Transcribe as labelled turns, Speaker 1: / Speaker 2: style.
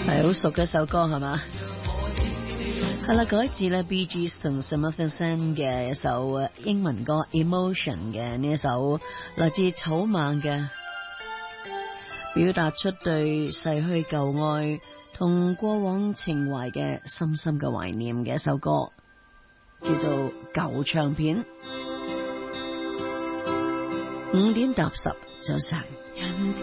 Speaker 1: 係好熟嘅一首歌係嘛？係啦，改自咧 Bee Gees 同 Summerson 嘅一首英文歌 Emotion 嘅呢一首，來自草蜢嘅，表達出對逝去舊愛同過往情懷嘅深深嘅懷念嘅一首歌，叫做舊唱片。5點搭10早晨。